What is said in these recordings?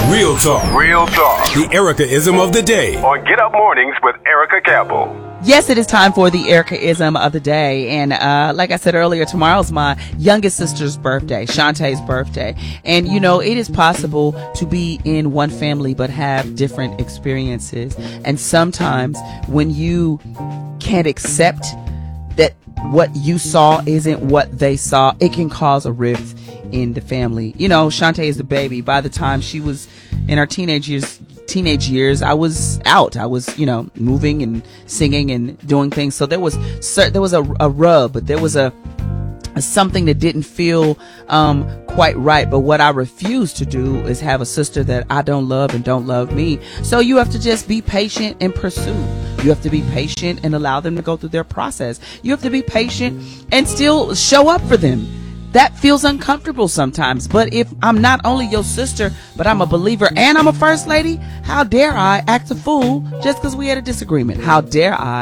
Real talk. Real talk. The Erica-ism of the day. On Get Up Mornings with Erica Campbell. Yes, it is time for the Erica-ism of the day. And like I said earlier, tomorrow's my youngest sister's birthday, Shantae's birthday. And, you know, it is possible to be in one family but have different experiences. And sometimes when you can't accept that what you saw isn't what they saw, it can cause a rift in the family. You know, Shantae is the baby. By the time she was in her teenage years, I was out. I was, you know, moving and singing and doing things. So there was a rub, but there was a something that didn't feel quite right. But what I refuse to do is have a sister that I don't love and don't love me. So you have to just be patient and pursue. You have to be patient and allow them to go through their process. You have to be patient and still show up for them. That feels uncomfortable sometimes. But if I'm not only your sister, but I'm a believer and I'm a first lady, how dare I act a fool just because we had a disagreement? How dare I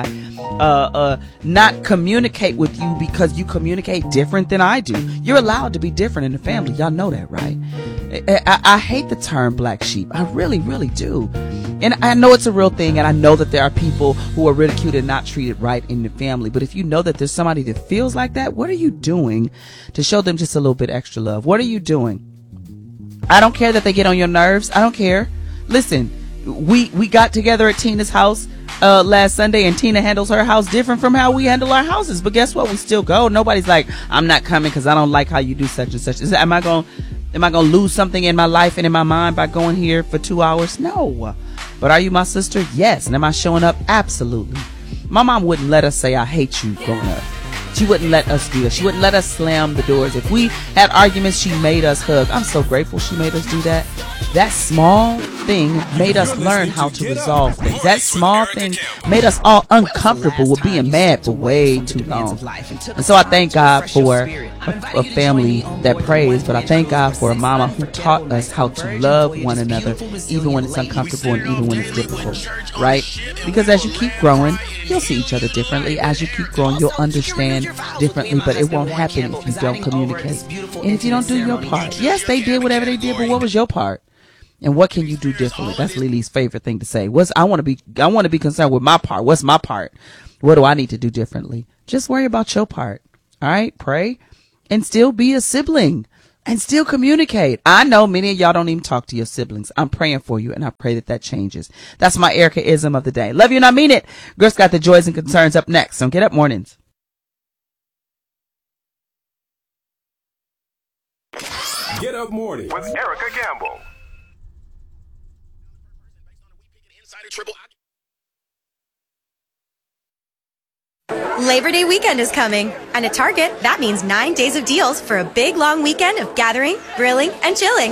not communicate with you because you communicate different than I do? You're allowed to be different in the family. Y'all know that, right? I hate the term black sheep. I really, really do. And I know it's a real thing, and I know that there are people who are ridiculed and not treated right in the family. But if you know that there's somebody that feels like that, what are you doing to show them just a little bit extra love? What are you doing? I don't care that they get on your nerves. I don't care. Listen, we got together at Tina's house last Sunday, and Tina handles her house different from how we handle our houses. But guess what? We still go. Nobody's like, I'm not coming because I don't like how you do such and such. Am I going to lose something in my life and in my mind by going here for 2 hours? No. But are you my sister? Yes. And am I showing up? Absolutely. My mom wouldn't let us say I hate you growing up. She wouldn't let us do that. She wouldn't let us slam the doors. If we had arguments, she made us hug. I'm so grateful she made us do that. That small thing made us learn how to resolve things. That small thing made us all uncomfortable with being mad for way too long. And so I thank God for a family that prays, but I thank God for a mama who taught us how to love one another, even when it's uncomfortable and even when it's difficult, right? Because as you keep growing, you'll see each other differently. As you keep growing, you'll understand differently, but it won't happen if you don't communicate and if you don't do your part. Yes, they did whatever they did, but what was your part? And what can you do differently? That's Lily's favorite thing to say. I want to be concerned with my part. What's my part? What do I need to do differently? Just worry about your part. All right? Pray and still be a sibling and still communicate. I know many of y'all don't even talk to your siblings. I'm praying for you, and I pray that changes. That's my Erica-ism of the day. Love you and I mean it. Girls got the joys and concerns up next on Get Up Mornings. Get Up Mornings with Erica Campbell. Labor Day weekend is coming, and at Target, that means 9 days of deals for a big, long weekend of gathering, grilling, and chilling.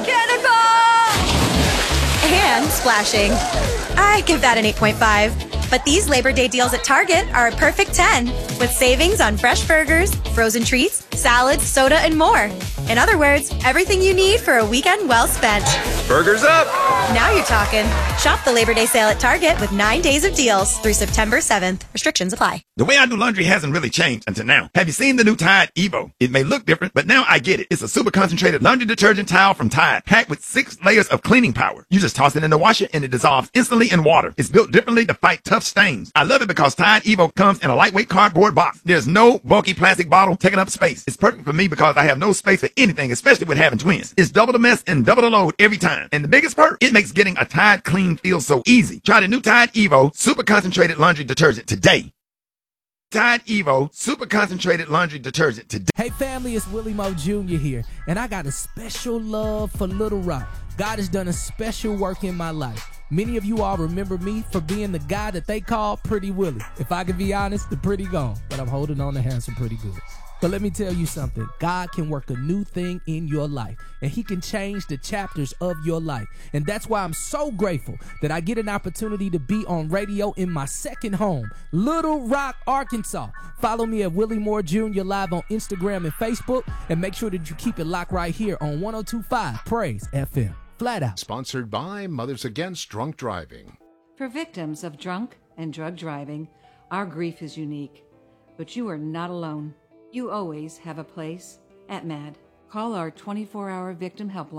And splashing. I give that an 8.5. But these Labor Day deals at Target are a perfect 10, with savings on fresh burgers, frozen treats, salads, soda, and more. In other words, everything you need for a weekend well spent. Burgers up! Now you're talking. Shop the Labor Day sale at Target with 9 days of deals through September 7th. Restrictions apply. The way I do laundry hasn't really changed until now. Have you seen the new Tide Evo? It may look different, but now I get it. It's a super concentrated laundry detergent towel from Tide, packed with 6 layers of cleaning power. You just toss it in the washer and it dissolves instantly in water. It's built differently to fight tough stains. I love it because Tide Evo comes in a lightweight cardboard box. There's no bulky plastic bottle taking up space. It's perfect for me because I have no space for anything, especially with having twins. It's double the mess and double the load every time. And the biggest perk, it makes getting a Tide clean feel so easy. Try the new Tide Evo super concentrated laundry detergent today. Tide Evo super concentrated laundry detergent today. Hey family, it's Willie Moe Jr. here, and I got a special love for Little Rock. God has done a special work in my life. Many of you all remember me for being the guy that they call Pretty Willie. If I can be honest, the pretty gone, but I'm holding on to handsome pretty good. But let me tell you something. God can work a new thing in your life, and he can change the chapters of your life. And that's why I'm so grateful that I get an opportunity to be on radio in my second home, Little Rock, Arkansas. Follow me at Willie Moore Jr. live on Instagram and Facebook, and make sure that you keep it locked right here on 102.5 Praise FM. Flat out. Sponsored by Mothers Against Drunk Driving. For victims of drunk and drug driving, our grief is unique, but you are not alone. You always have a place at MAD. Call our 24-hour victim helpline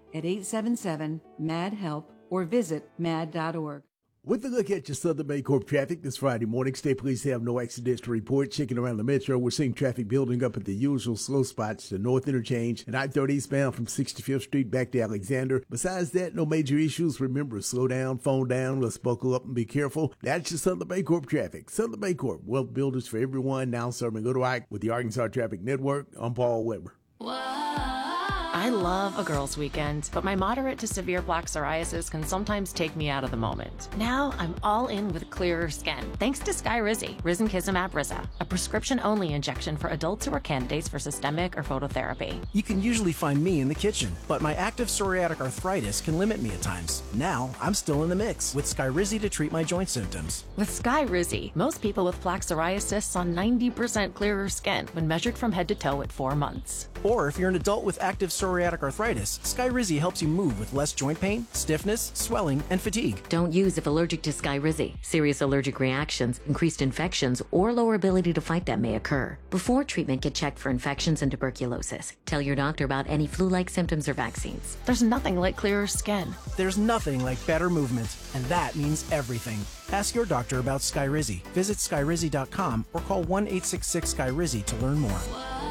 at 877-MAD-HELP or visit mad.org. With a look at your Southern Baycorp traffic this Friday morning, state police have no accidents to report. Checking around the metro, we're seeing traffic building up at the usual slow spots, the North Interchange and I-30 eastbound from 65th Street back to Alexander. Besides that, no major issues. Remember, slow down, phone down, let's buckle up and be careful. That's your Southern Baycorp traffic. Southern Baycorp, wealth builders for everyone, now serving Little Rock with the Arkansas Traffic Network. I'm Paul Weber. I love a girls' weekend, but my moderate to severe plaque psoriasis can sometimes take me out of the moment. Now I'm all in with clearer skin, thanks to Skyrizi, Risankizumab Riza, a prescription-only injection for adults who are candidates for systemic or phototherapy. You can usually find me in the kitchen, but my active psoriatic arthritis can limit me at times. Now I'm still in the mix with Skyrizi to treat my joint symptoms. With Skyrizi, most people with plaque psoriasis saw 90% clearer skin when measured from head to toe at 4 months. Or if you're an adult with active psoriatic arthritis, Skyrizi helps you move with less joint pain, stiffness, swelling, and fatigue. Don't use if allergic to Skyrizi. Serious allergic reactions, increased infections, or lower ability to fight them may occur. Before treatment, get checked for infections and tuberculosis. Tell your doctor about any flu-like symptoms or vaccines. There's nothing like clearer skin. There's nothing like better movement, and that means everything. Ask your doctor about Skyrizi. Visit Skyrizi.com or call 1-866-SKYRIZI to learn more.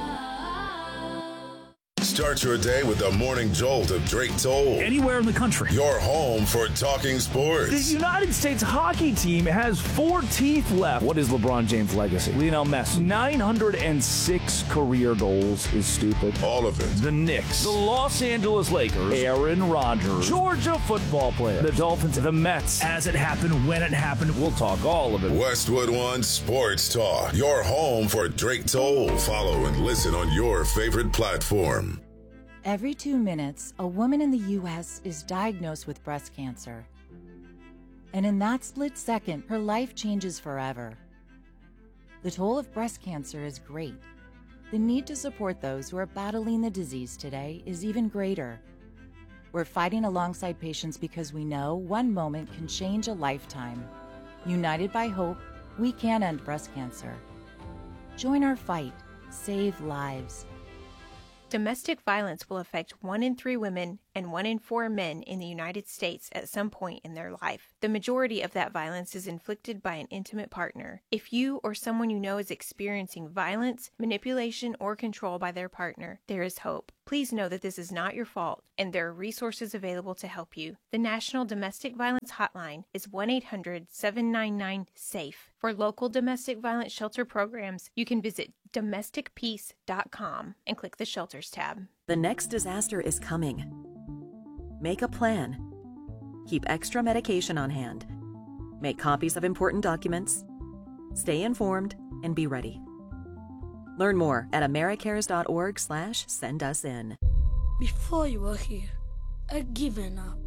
Start your day with the morning jolt of Drake Toll. Anywhere in the country. Your home for talking sports. The United States hockey team has 4 teeth left. What is LeBron James' legacy? Lionel Messi. 906 career goals is stupid. All of it. The Knicks. The Los Angeles Lakers. Aaron Rodgers. Georgia football player. The Dolphins. The Mets. As it happened, when it happened, we'll talk all of it. Westwood One Sports Talk. Your home for Drake Toll. Follow and listen on your favorite platform. Every 2 minutes, a woman in the U.S. is diagnosed with breast cancer. And in that split second, her life changes forever. The toll of breast cancer is great. The need to support those who are battling the disease today is even greater. We're fighting alongside patients because we know one moment can change a lifetime. United by hope, we can end breast cancer. Join our fight. Save lives. Domestic violence will affect 1 in 3 women and 1 in 4 men in the United States at some point in their life. The majority of that violence is inflicted by an intimate partner. If you or someone you know is experiencing violence, manipulation, or control by their partner, there is hope. Please know that this is not your fault, and there are resources available to help you. The National Domestic Violence Hotline is 1-800-799-SAFE. For local domestic violence shelter programs, you can visit domesticpeace.com and click the Shelters tab. The next disaster is coming. Make a plan. Keep extra medication on hand. Make copies of important documents. Stay informed and be ready. Learn more at americares.org/sendusin. Before you were here, I'd given up.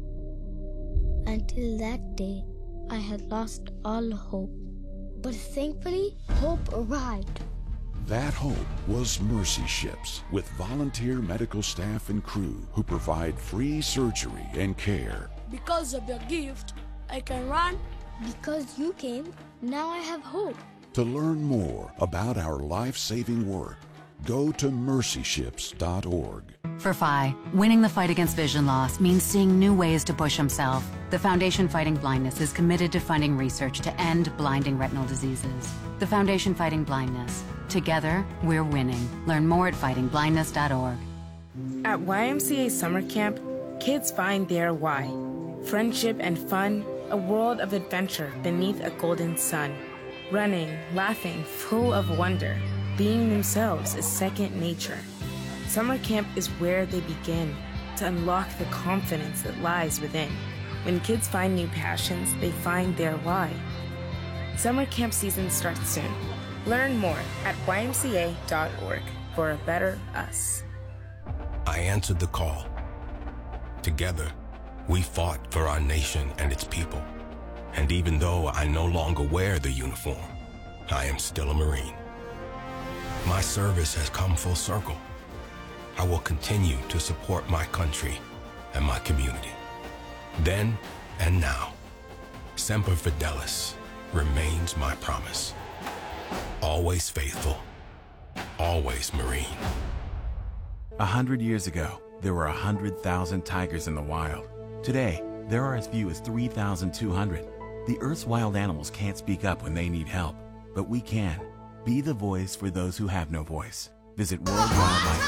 Until that day, I had lost all hope. But thankfully, hope arrived. That hope was Mercy Ships, with volunteer medical staff and crew who provide free surgery and care. Because of your gift, I can run. Because you came, now I have hope. To learn more about our life-saving work, go to mercyships.org. For Phi, winning the fight against vision loss means seeing new ways to push himself. The Foundation Fighting Blindness is committed to funding research to end blinding retinal diseases. The Foundation Fighting Blindness. Together, we're winning. Learn more at fightingblindness.org. At YMCA Summer Camp, kids find their why. Friendship and fun, a world of adventure beneath a golden sun. Running, laughing, full of wonder. Being themselves is second nature. Summer camp is where they begin to unlock the confidence that lies within. When kids find new passions, they find their why. Summer camp season starts soon. Learn more at ymca.org for a better us. I answered the call. Together, we fought for our nation and its people. And even though I no longer wear the uniform, I am still a Marine. My service has come full circle. I will continue to support my country and my community. Then and now, Semper Fidelis remains my promise. Always faithful, always Marine. 100 years ago, there were 100,000 tigers in the wild. Today, there are as few as 3,200. The Earth's wild animals can't speak up when they need help, but we can. Be the voice for those who have no voice. Visit worldwildlife.org.